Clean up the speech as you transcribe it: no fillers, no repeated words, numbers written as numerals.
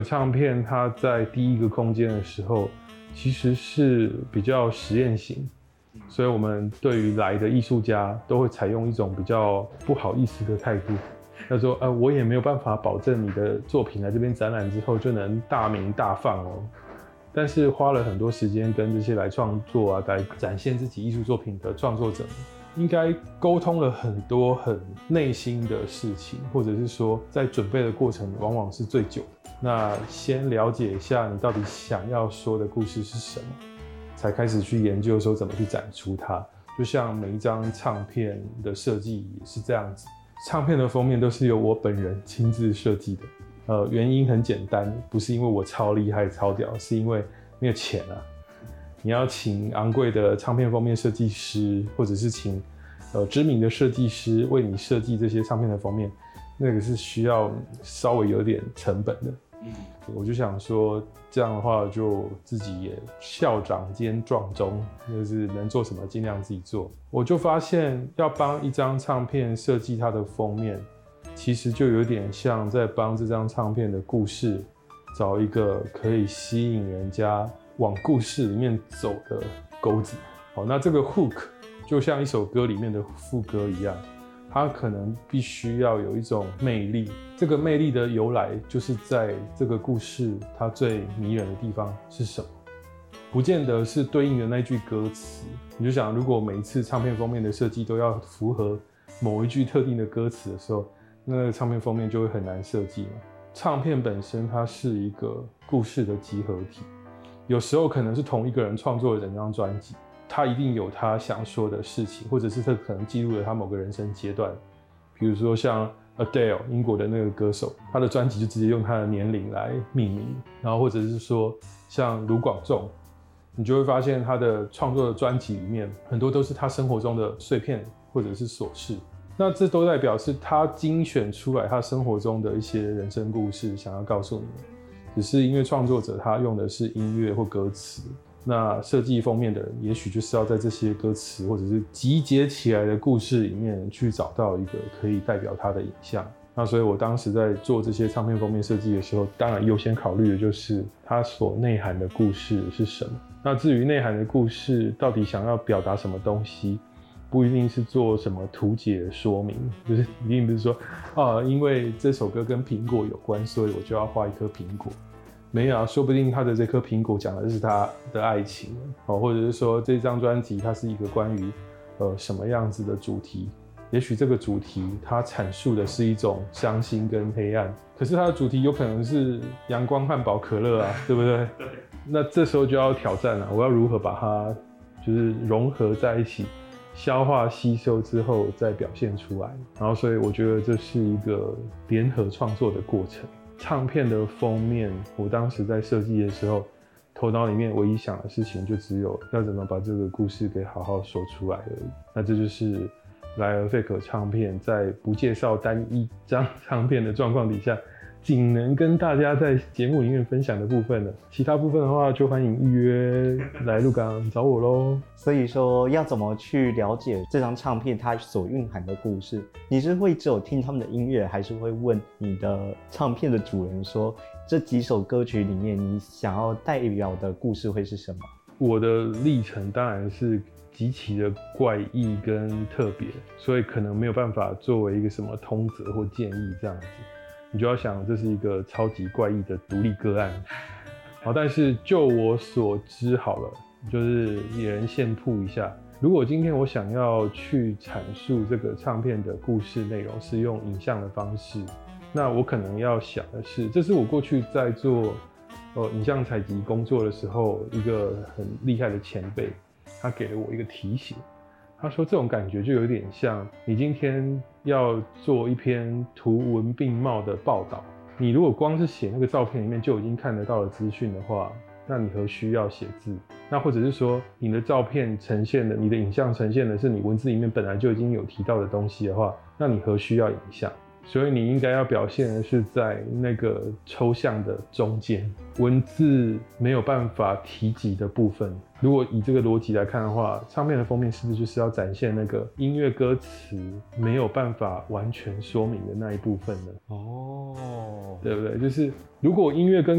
唱片它在第一个空间的时候，其实是比较实验型，所以我们对于来的艺术家都会采用一种比较不好意思的态度。他说：“我也没有办法保证你的作品来这边展览之后就能大名大放哦。”但是花了很多时间跟这些来创作啊、来展现自己艺术作品的创作者们，应该沟通了很多很内心的事情，或者是说在准备的过程往往是最久的。那先了解一下你到底想要说的故事是什么，才开始去研究说怎么去展出它。就像每一张唱片的设计也是这样子，唱片的封面都是由我本人亲自设计的。原因很简单，不是因为我超厉害超屌，是因为没有钱啊。你要请昂贵的唱片封面设计师，或者是请知名的设计师为你设计这些唱片的封面，那个是需要稍微有点成本的。我就想说，这样的话就自己也校长兼撞钟，就是能做什么尽量自己做。我就发现要帮一张唱片设计它的封面，其实就有点像在帮这张唱片的故事找一个可以吸引人家往故事里面走的钩子。好，那这个 hook 就像一首歌里面的副歌一样，它可能必须要有一种魅力。这个魅力的由来就是在这个故事它最迷人的地方是什么，不见得是对应的那句歌词。你就想，如果每一次唱片封面的设计都要符合某一句特定的歌词的时候，那个唱片封面就会很难设计嘛。唱片本身它是一个故事的集合体，有时候可能是同一个人创作的整张专辑，他一定有他想说的事情，或者是他可能记录了他某个人生阶段。比如说像 Adele 英国的那个歌手，他的专辑就直接用他的年龄来命名。然后或者是说像卢广仲，你就会发现他的创作的专辑里面很多都是他生活中的碎片或者是琐事。那这都代表是他精选出来他生活中的一些人生故事想要告诉你们，只是因为创作者他用的是音乐或歌词，那设计封面的人也许就是要在这些歌词或者是集结起来的故事里面去找到一个可以代表他的影像。那所以我当时在做这些唱片封面设计的时候，当然优先考虑的就是它所内涵的故事是什么。那至于内涵的故事到底想要表达什么东西，不一定是做什么图解说明，就是一定不是说因为这首歌跟苹果有关，所以我就要画一颗苹果。没有啊，说不定他的这颗苹果讲的是他的爱情，或者是说这张专辑它是一个关于什么样子的主题。也许这个主题它阐述的是一种伤心跟黑暗，可是它的主题有可能是阳光汉堡可乐啊，对不对？对。那这时候就要挑战了，我要如何把它就是融合在一起，消化吸收之后再表现出来。然后所以我觉得这是一个联合创作的过程。唱片的封面，我当时在设计的时候，头脑里面唯一想的事情就只有要怎么把这个故事给好好说出来而已。那这就是莱尔费可唱片在不介绍单一张唱片的状况底下，仅能跟大家在节目里面分享的部分了。其他部分的话，就欢迎预约来鹿港找我咯。 所以说，要怎么去了解这张唱片它所蕴含的故事？你是会只有听他们的音乐，还是会问你的唱片的主人说，这几首歌曲里面你想要代表的故事会是什么？ 我的历程当然是极其的怪异跟特别，所以可能没有办法作为一个什么通则或建议这样子。你就要想这是一个超级怪异的独立个案。好，但是就我所知好了，就是野人现铺一下，如果今天我想要去阐述这个唱片的故事内容是用影像的方式，那我可能要想的是，这是我过去在做影像采集工作的时候一个很厉害的前辈，他给了我一个提醒。他说这种感觉就有点像你今天要做一篇图文并茂的报道，你如果光是写那个照片里面就已经看得到的资讯的话，那你何须要写字？那或者是说你的照片呈现的，你的影像呈现的是你文字里面本来就已经有提到的东西的话，那你何须要影像？所以你应该要表现的是在那个抽象的中间，文字没有办法提及的部分。如果以这个逻辑来看的话，唱片的封面是不是就是要展现那个音乐歌词没有办法完全说明的那一部分呢？对不对？就是如果音乐跟